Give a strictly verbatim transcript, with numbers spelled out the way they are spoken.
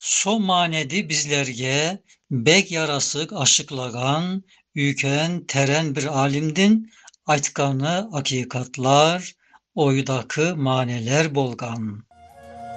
So manedi bizlerge bek yarasık aşıklagan, üken teren bir alimdin, aytgany hakikatlar, oýdaky maneler bolgan.